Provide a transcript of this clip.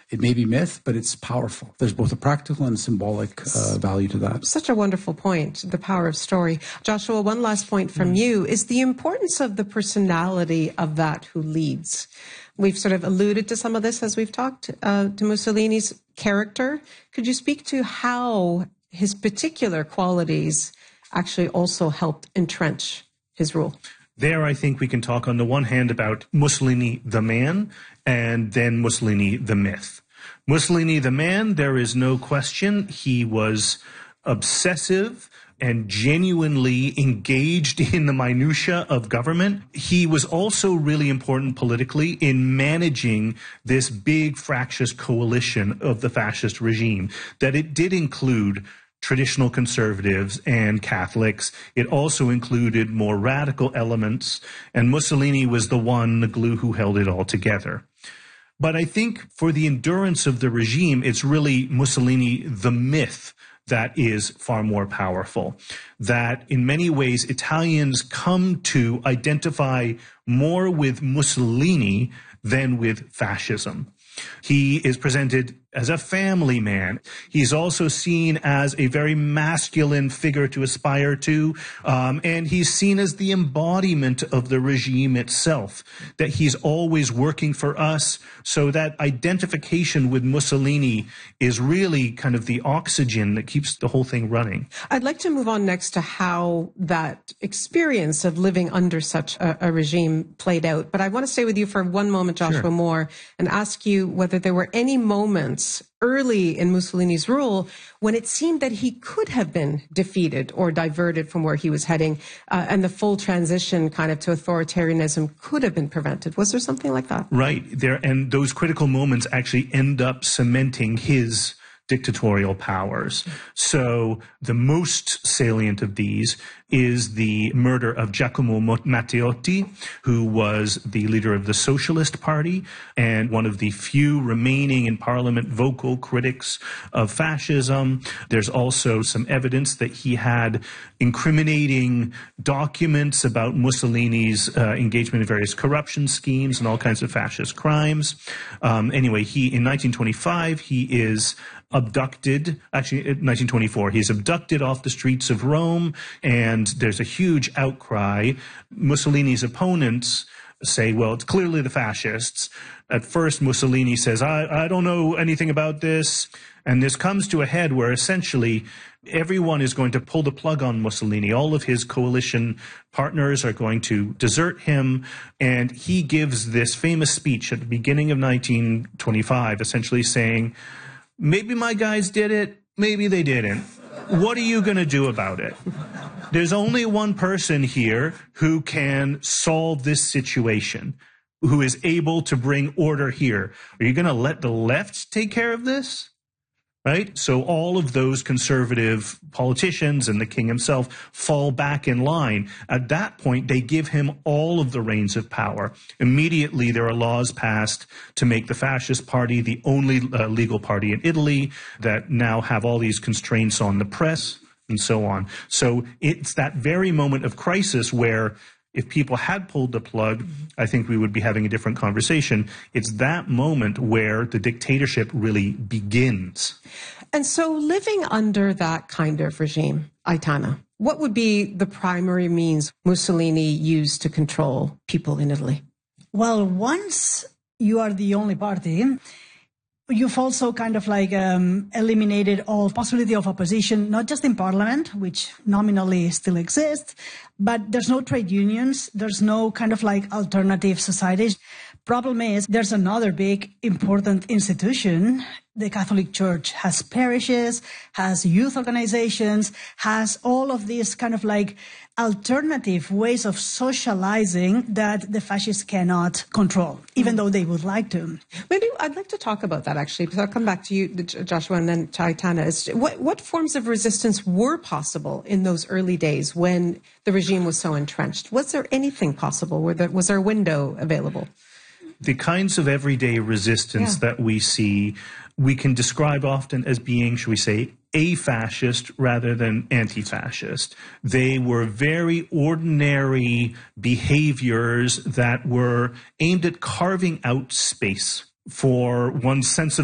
It may be myth, but it's powerful. There's both a practical and symbolic value to that. Such a wonderful point, the power of story. Joshua, one last point from you is the importance of the personality of that who leads. We've sort of alluded to some of this as we've talked to Mussolini's character. Could you speak to how his particular qualities actually also helped entrench his rule? There, I think we can talk on the one hand about Mussolini the man, and then Mussolini the myth. Mussolini the man, there is no question, he was obsessive and genuinely engaged in the minutiae of government. He was also really important politically in managing this big fractious coalition of the fascist regime, that it did include traditional conservatives and Catholics. It also included more radical elements, and Mussolini was the glue who held it all together. But I think for the endurance of the regime, it's really Mussolini the myth that is far more powerful. That in many ways, Italians come to identify more with Mussolini than with fascism. He is presented as a family man. He's also seen as a very masculine figure to aspire to, and he's seen as the embodiment of the regime itself, that he's always working for us. So that identification with Mussolini is really kind of the oxygen that keeps the whole thing running. I'd like to move on next to how that experience of living under such a regime played out. But I want to stay with you for one moment, Joshua Moore, and ask you whether there were any moments early in Mussolini's rule when it seemed that he could have been defeated or diverted from where he was heading, and the full transition kind of to authoritarianism could have been prevented. Was there something like that? Right. There, and those critical moments actually end up cementing his dictatorial powers. So the most salient of these is the murder of Giacomo Matteotti, who was the leader of the Socialist Party and one of the few remaining in parliament vocal critics of fascism. There's also some evidence that he had incriminating documents about Mussolini's engagement in various corruption schemes and all kinds of fascist crimes. Anyway, in 1925, he is abducted, actually in 1924, he's abducted off the streets of Rome, and there's a huge outcry. Mussolini's opponents say, well, it's clearly the fascists. At first, Mussolini says, I don't know anything about this. And this comes to a head where essentially everyone is going to pull the plug on Mussolini. All of his coalition partners are going to desert him. And he gives this famous speech at the beginning of 1925, essentially saying, maybe my guys did it, maybe they didn't. What are you going to do about it? There's only one person here who can solve this situation, who is able to bring order here. Are you going to let the left take care of this? Right? So all of those conservative politicians and the king himself fall back in line. At that point, they give him all of the reins of power. Immediately, there are laws passed to make the fascist party the only legal party in Italy, that now have all these constraints on the press and so on. So it's that very moment of crisis where if people had pulled the plug, I think we would be having a different conversation. It's that moment where the dictatorship really begins. And so living under that kind of regime, Aitana, what would be the primary means Mussolini used to control people in Italy? Well, once you are the only party, you've also kind of like eliminated all possibility of opposition, not just in parliament, which nominally still exists, but there's no trade unions, there's no kind of like alternative societies. Problem is, there's another big important institution. The Catholic Church has parishes, has youth organizations, has all of these kind of like alternative ways of socializing that the fascists cannot control, even though they would like to. Maybe I'd like to talk about that, actually, because I'll come back to you, Joshua, and then to Aitana. What forms of resistance were possible in those early days when the regime was so entrenched? Was there anything possible? Was there a window available? The kinds of everyday resistance that we see, we can describe often as being, shall we say, a-fascist rather than anti-fascist. They were very ordinary behaviors that were aimed at carving out space for one's sense of